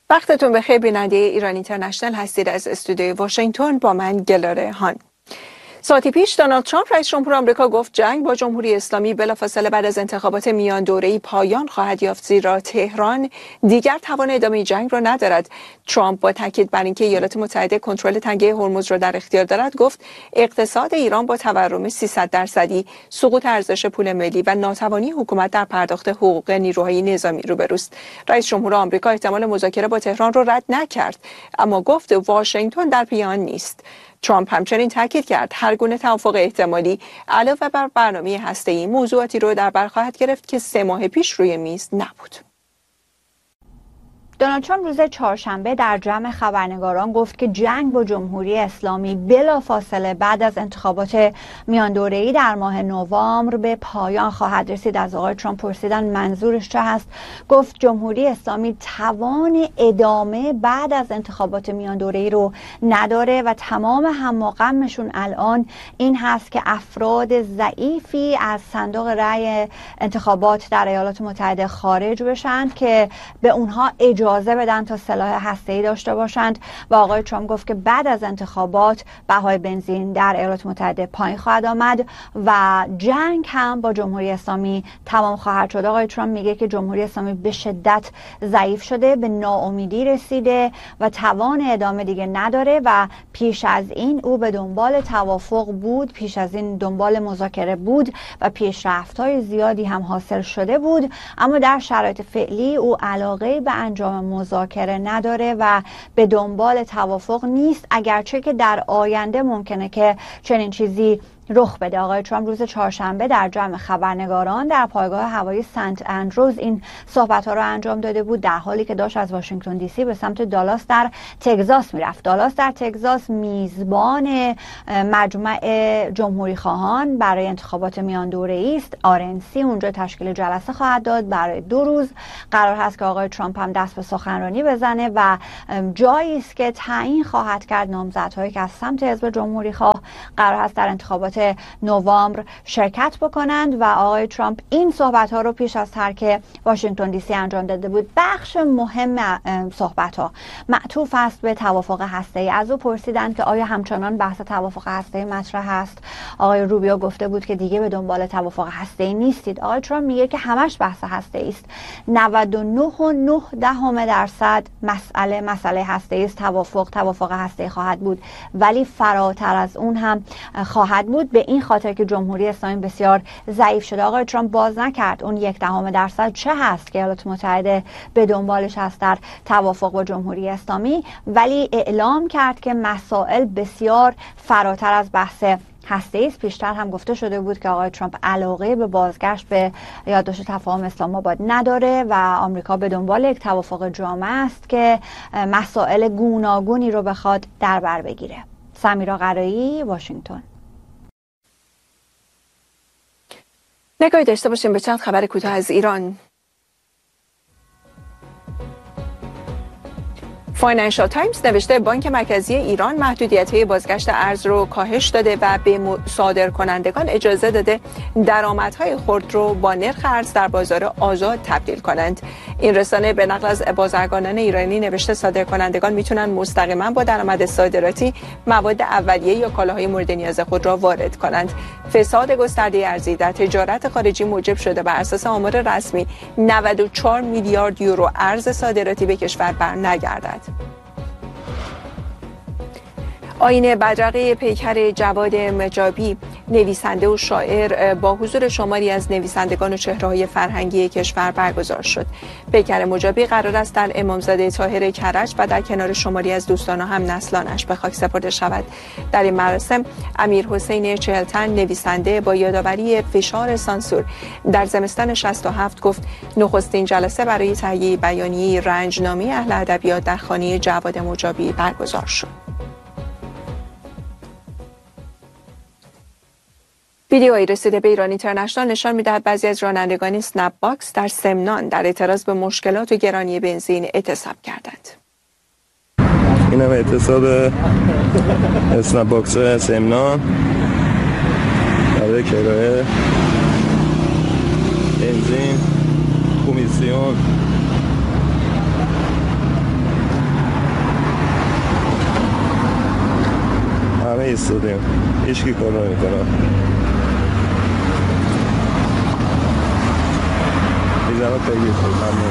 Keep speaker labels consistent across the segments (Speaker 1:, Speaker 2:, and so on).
Speaker 1: وقتتون بخیر. بیننده ایران اینترنشنال هستید. از استودیوی واشنگتن با من گلاره هان. ساعتی پیش دونالد ترامپ رئیس جمهور آمریکا گفت جنگ با جمهوری اسلامی بلافاصله بعد از انتخابات میان دوره‌ای پایان خواهد یافت، زیرا تهران دیگر توان ادامه جنگ را ندارد. ترامپ با تاکید بر اینکه ایالات متحده کنترل تنگه هرمز را در اختیار دارد گفت اقتصاد ایران با تورم 300%، سقوط ارزش پول ملی و ناتوانی حکومت در پرداخت حقوق نیروهای نظامی روبروست. رئیس جمهور آمریکا احتمال مذاکره با تهران را رد نکرد، اما گفت واشنگتن در پی آن نیست. ترامپ همچنین تاکید کرد هر گونه توافق احتمالی علاوه بر برنامه هسته‌ای موضوعاتی رو در بر خواهد گرفت که 3 ماه پیش روی میز نبود.
Speaker 2: دونالد ترامپ روز چهارشنبه در جمع خبرنگاران گفت که جنگ با جمهوری اسلامی بلافاصله بعد از انتخابات میان دوره‌ای در ماه نوامبر به پایان خواهد رسید. از آقای ترامپ پرسیدن منظورش چه هست. گفت جمهوری اسلامی توان ادامه بعد از انتخابات میان دوره‌ای رو نداره و تمام هم و غمشون الان این هست که افراد ضعیفی از صندوق رأی انتخابات در ایالات متحده خارج بشن که به اونها اجازه بدن تا سلاح هسته‌ای داشته باشند. و آقای ترامپ گفت که بعد از انتخابات بهای بنزین در ایالات متحده پایین خواهد آمد و جنگ هم با جمهوری اسلامی تمام خواهد شد. آقای ترامپ میگه که جمهوری اسلامی به شدت ضعیف شده، به ناامیدی رسیده و توان ادامه دیگه نداره و پیش از این او به دنبال توافق بود، پیش از این دنبال مذاکره بود و پیشرفت‌های زیادی هم حاصل شده بود، اما در شرایط فعلی او علاقه به انجام مذاکره نداره و به دنبال توافق نیست، اگرچه که در آینده ممکنه که چنین چیزی رخ بده. آقای ترامپ روز چهارشنبه در جمع خبرنگاران در پایگاه هوایی سنت اندروز این صحبت‌ها را انجام داده بود، در حالی که داشت از واشنگتن دی سی به سمت دالاس در تگزاس میرفت. دالاس در تگزاس میزبان مجمع جمهوری خواهان برای انتخابات میان دوره‌ای است. RNC اونجا تشکیل جلسه خواهد داد برای 2 روز. قرار هست که آقای ترامپ هم دست به سخنرانی بزنه و جایی است که تعیین خواهد کرد نامزدهایی که از سمت حزب جمهوری خواه قرار هست در انتخابات نوامبر شرکت بکنند و آقای ترامپ این صحبت ها رو پیش از ترک واشنگتن دی سی انجام داده بود. بخش مهم صحبت ها معطوف است به توافق هسته‌ای. از او پرسیدند که آیا همچنان بحث توافق هسته‌ای مطرح است. آقای روبیو گفته بود که دیگه به دنبال توافق هسته‌ای نیستید. آقای ترامپ میگه که همش بحث هسته‌ای است. 99.9% مسئله هسته‌ای است. توافق هسته‌ای خواهد بود، ولی فراتر از اون هم خواهد بود، به این خاطر که جمهوری اسلامی بسیار ضعیف شده. آقای ترامپ باز نکرد اون 0.1% چه هست که ایالات متحده به دنبالش هست در توافق با جمهوری اسلامی، ولی اعلام کرد که مسائل بسیار فراتر از بحث هسته‌ای است. پیشتر هم گفته شده بود که آقای ترامپ علاقه به بازگشت به یادداشت تفاهم اسلام آباد نداره و آمریکا به دنبال یک توافق جامع است که مسائل گوناگونی رو بخواد در بر بگیره. سمیرا قرایی، واشنگتن.
Speaker 1: نگاهی داشته باشیم به چند خبر کوتاه از ایران. فاینانشال تایمز نوشته بانک مرکزی ایران محدودیت‌های بازگشت ارز رو کاهش داده و به صادرکنندگان اجازه داده درآمدهای خود رو با نرخ ارز در بازار آزاد تبدیل کنند. این رسانه به نقل از بازرگانان ایرانی نوشته صادرکنندگان میتونن مستقیما با درآمد صادراتی مواد اولیه یا کالاهای مورد نیاز خود را وارد کنند. فساد گسترده ارزی در تجارت خارجی موجب شده بر اساس آمار رسمی 94 میلیارد یورو ارز صادراتی به کشور برنگردد. آیین بدرقه پیکر جواد مجابی، نویسنده و شاعر، با حضور شماری از نویسندگان و چهره‌های فرهنگی کشور برگزار شد. پیکر مجابی قرار است در امامزاده طاهر کرج و در کنار شماری از دوستان و هم نسلانش به خاک سپرده شود. در این مراسم امیر حسین چهلتن، نویسنده، با یادآوری فشار سانسور در زمستان 67 گفت نخستین جلسه برای تهیه بیانیه رنجنامه اهل ادبیات در خانه جواد مجابی برگزار شد. ویدیویی رسیده به ایران اینترنشنال نشان می‌دهد بعضی از رانندگان اسنپ باکس در سمنان در اعتراض به مشکلات و گرانی بنزین اعتصاب کردند.
Speaker 3: این هم اعتصاب اسنپ باکس سمنان برای کرایه بنزین، کمیسیون ایستادیم، هیچکی کار نمیکنه. میزنم پیگیر کنم. ممنون.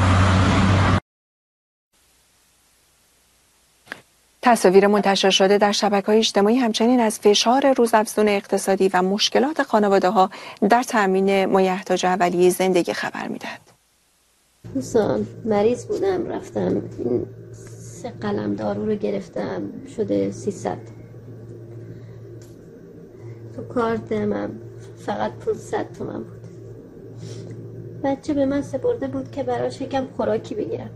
Speaker 1: تصاویر منتشر شده در شبکه‌های اجتماعی همچنین از فشار روزافزون اقتصادی و مشکلات خانواده‌ها در تأمین مایحتاج اولیه زندگی خبر می‌دهد.
Speaker 4: دوستان مریض بودم، رفتم این 3 قلم دارو رو گرفتم، شده 300. تو کارتم فقط 500 تومن بود. بچه به من سپرده بود که براش یکم خوراکی بگیرم.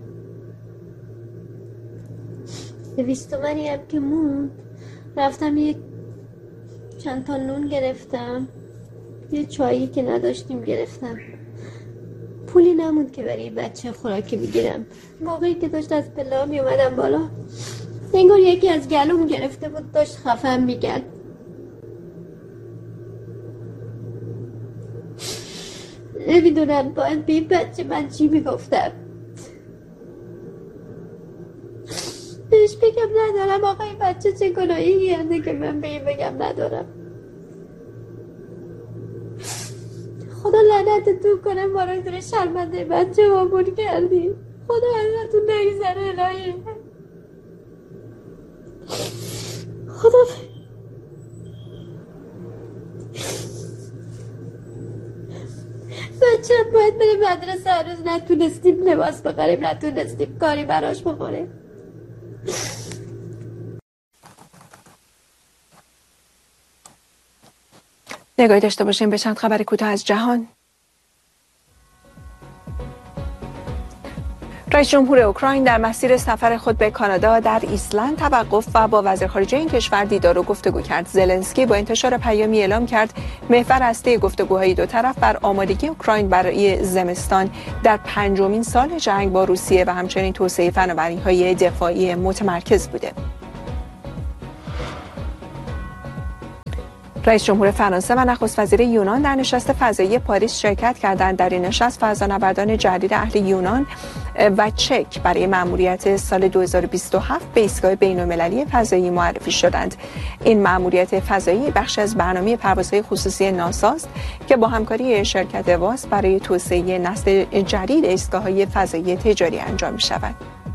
Speaker 4: 200 تومنی هم که موند، رفتم یک چند تا نون گرفتم، یه چایی که نداشتیم گرفتم. پولی نموند که برای بچه خوراکی بگیرم. موقعی که داشت از پله می اومدم بالا، انگار یکی از گلوم گرفته بود، داشت خفم میکرد. نمیدونم باید به این بچه من چی میگفتم. بهش بگم ندارم آقا، این بچه چه گناهی کرده که من به این بگم ندارم. خدا لعنتتون کنه، ما رو زیر شرمنده بچه مامون کردی. خدا ازتون نگذره الهی. خدا بچه باید بره مدرسه، هر روز نتونستیم لباس بخریم، نتونستیم کاری براش بخوریم.
Speaker 1: نگاهی داشته باشیم به چند خبر کوتاه از جهان. رئیس جمهور اوکراین در مسیر سفر خود به کانادا در ایسلند توقف و با وزیر خارجه این کشور دیدار و گفتگو کرد. زلنسکی با انتشار پیامی اعلام کرد محور اصلی گفتگوهای دو طرف بر آمادگی اوکراین برای زمستان در 5مین سال جنگ با روسیه و همچنین توسعه فناوری‌های دفاعی متمرکز بوده. رئیس جمهور فرانسه و نخست وزیر یونان در نشست فضایی پاریس شرکت کردند. در این نشست فضانوردان جدید اهل یونان و چک برای مأموریت سال 2027 به ایستگاه بین‌المللی فضایی معرفی شدند. این مأموریت فضایی بخشی از برنامه پروازهای خصوصی ناسا است که با همکاری شرکت واس برای توسعه نسل جدید ایستگاه‌های فضایی تجاری انجام می‌شود.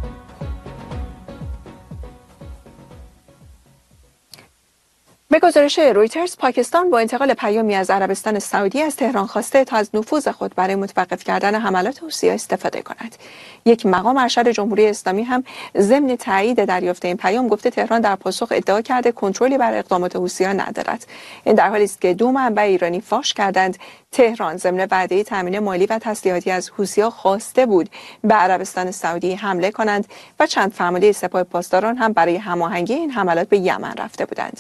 Speaker 1: به گزارش رویترز، پاکستان با انتقال پیامی از عربستان سعودی از تهران خواسته تا از نفوذ خود برای متوقف کردن حملات حوثی‌ها استفاده کند. یک مقام ارشد جمهوری اسلامی هم ضمن تایید دریافت این پیام گفته تهران در پاسخ ادعا کرده کنترلی بر اقدامات حوثی‌ها ندارد. این در حالی است که 2 منبع ایرانی فاش کردند تهران ضمن وعده تامین مالی و تسلیحاتی از حوثی‌ها خواسته بود به عربستان سعودی حمله کنند و چند فرمانده سپاه پاسداران هم برای هماهنگی این حملات به یمن رفته بودند.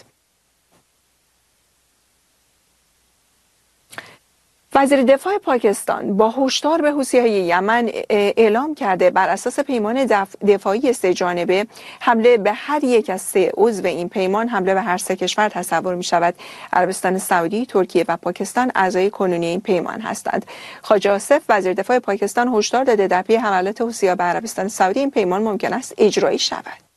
Speaker 1: وزیر دفاع پاکستان با هشدار به حوثی‌های یمن اعلام کرده بر اساس پیمان دفاعی 3 جانبه حمله به هر یک از 3 عضو این پیمان حمله به هر 3 کشور تصور می شود. عربستان سعودی، ترکیه و پاکستان اعضای کنونی این پیمان هستند. خواجه آصف وزیر دفاع پاکستان هشدار داده در پی حملات حوثی‌ها به عربستان سعودی این پیمان ممکن است اجرایی شود.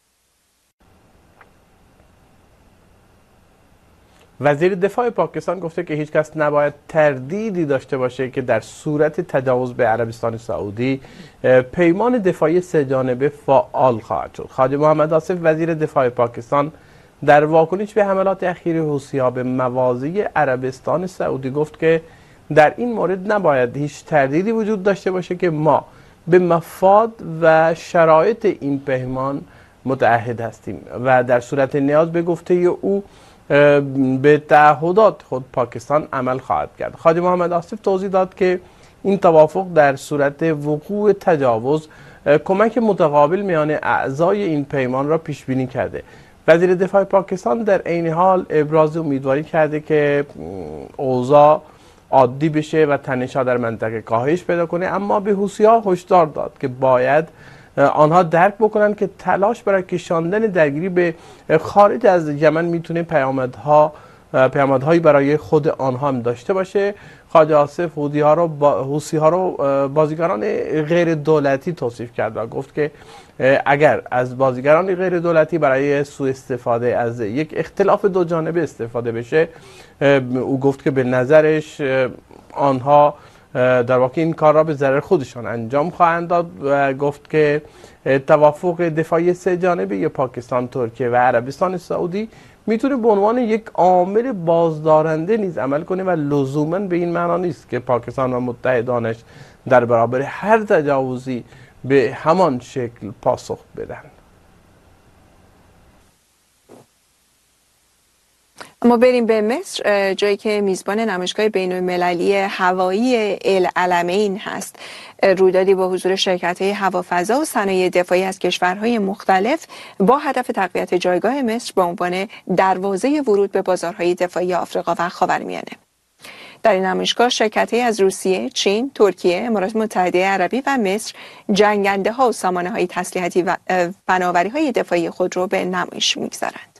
Speaker 5: وزیر دفاع پاکستان گفته که هیچ کس نباید تردیدی داشته باشه که در صورت تجاوز به عربستان سعودی پیمان دفاعی 3 جانبه فعال خواهد شد. خواجه محمد آصف وزیر دفاع پاکستان در واکنش به حملات اخیر حوثی‌ها به مواضع عربستان سعودی گفت که در این مورد نباید هیچ تردیدی وجود داشته باشه که ما به مفاد و شرایط این پیمان متعهد هستیم و در صورت نیاز به گفته او به تعهدات خود پاکستان عمل خواهد کرد. خواجه محمد آصف توضیح داد که این توافق در صورت وقوع تجاوز کمک متقابل میان اعضای این پیمان را پیش بینی کرده. وزیر دفاع پاکستان در عین حال ابراز امیدواری کرده که اوضاع عادی بشه و تنش‌ها در منطقه کاهش پیدا کنه، اما به حوثی‌ها هشدار داد که باید آنها درک بکنن که تلاش برای کشاندن درگیری به خارج از یمن میتونه پیامدها پیامدهایی برای خود آنها هم داشته باشه. خواجه آصف حوثی ها رو بازیگران غیر دولتی توصیف کرد و گفت که اگر از بازیگران غیر دولتی برای سوء استفاده از یک اختلاف دو جانبه استفاده بشه، او گفت که به نظرش آنها در واقع این کار را به ضرر خودشان انجام خواهند داد و گفت که توافق دفاعی سه جانبه پاکستان، ترکیه و عربستان سعودی میتونه به عنوان یک عامل بازدارنده نیز عمل کنه و لزوما به این معنا نیست که پاکستان و متحدانش در برابر هر تجاوزی به همان شکل پاسخ بدن.
Speaker 1: ما بریم به مصر، جایی که میزبان نمایشگاه بین‌المللی هوایی العلمین هست. رویدادی با حضور شرکت‌های هوافضا و صنایع دفاعی از کشورهای مختلف با هدف تقویت جایگاه مصر به عنوان دروازه ورود به بازارهای دفاعی آفریقا و خاورمیانه. در این نمایشگاه شرکت‌هایی از روسیه، چین، ترکیه، امارات متحده عربی و مصر جنگنده‌ها و سامانه‌های تسلیحاتی و فناوری‌های دفاعی خود را به نمایش می‌گذارند.